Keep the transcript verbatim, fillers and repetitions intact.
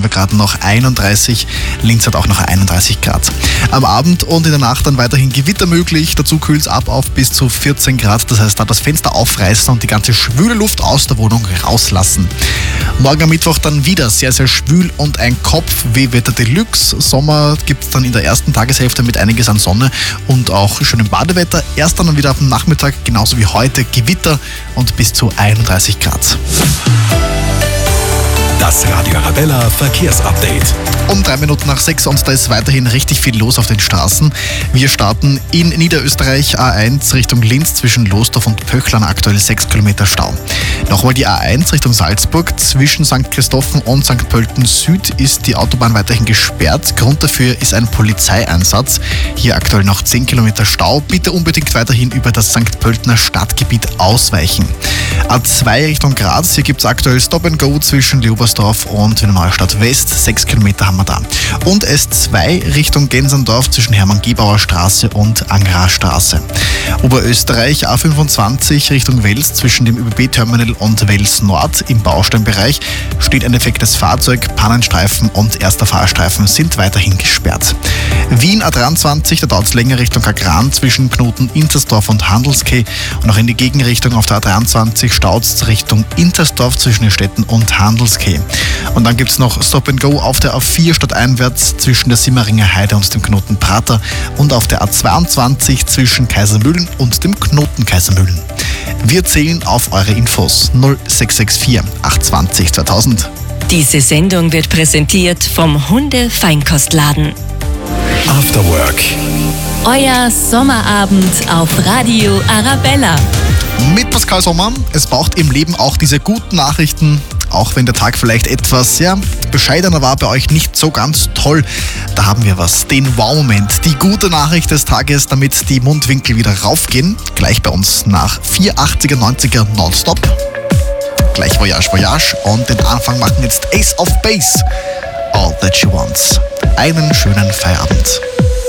wir gerade noch einunddreißig. Linz hat auch noch einunddreißig Grad. Am Abend und in der Nacht dann weiterhin Gewitter möglich. Dazu kühlt es ab auf bis zu vierzehn Grad. Das heißt, da das Fenster aufreißen und die ganze schwüle Luft aus der Wohnung rauslassen. Morgen am Mittwoch dann wieder sehr, sehr schwül und ein Kopfwehwetter Deluxe. Sommer gibt es dann in der ersten Tageshälfte mit einiges an Sonne und auch schönem Badewetter. Erst dann wieder ab dem Nachmittag, genauso wie heute, Gewitter und bis zu einunddreißig Grad. Das Radio Arabella Verkehrsupdate. Um drei Minuten nach sechs und da ist weiterhin richtig viel los auf den Straßen. Wir starten in Niederösterreich A eins Richtung Linz zwischen Lostorf und Pöchlern, aktuell sechs Kilometer Stau. Nochmal die A eins Richtung Salzburg zwischen Sankt Christophen und Sankt Pölten Süd ist die Autobahn weiterhin gesperrt. Grund dafür ist ein Polizeieinsatz. Hier aktuell noch zehn Kilometer Stau. Bitte unbedingt weiterhin über das Sankt Pöltener Stadtgebiet ausweichen. A zwei Richtung Graz, hier gibt es aktuell Stop and Go zwischen Leobersdorf und Wiener Neustadt West. sechs Kilometer haben wir da. Und S zwei Richtung Gensendorf zwischen Hermann-Gebauer Straße und Angerer Straße. Oberösterreich A fünfundzwanzig Richtung Wels zwischen dem ÖBB-Terminal und Wels Nord im Bausteinbereich steht ein defektes Fahrzeug. Pannenstreifen und erster Fahrstreifen sind weiterhin gesperrt. Wien A dreiundzwanzig, da dauert es länger Richtung Kagran zwischen Knoten Intersdorf und Handelskeh. Und auch in die Gegenrichtung auf der A dreiundzwanzig staut es Richtung Intersdorf zwischen den Städten und Handelskeh. Und dann gibt es noch Stop and Go auf der A vier stadteinwärts zwischen der Simmeringer Heide und dem Knoten Prater und auf der A zweiundzwanzig zwischen Kaisermühlen und dem Knoten Kaisermühlen. Wir zählen auf eure Infos null sechs sechs vier acht zwei null zweitausend. Diese Sendung wird präsentiert vom Hunde-Feinkostladen. After Work. Euer Sommerabend auf Radio Arabella. Mit Pascal Sommer. Es braucht im Leben auch diese guten Nachrichten, auch wenn der Tag vielleicht etwas ja, bescheidener war, bei euch nicht so ganz toll. Da haben wir was, den Wow-Moment, die gute Nachricht des Tages, damit die Mundwinkel wieder raufgehen. Gleich bei uns nach vier achtziger, neunziger Nonstop. Gleich Voyage, Voyage und den Anfang machen jetzt Ace of Base. All That She Wants. Einen schönen Feierabend.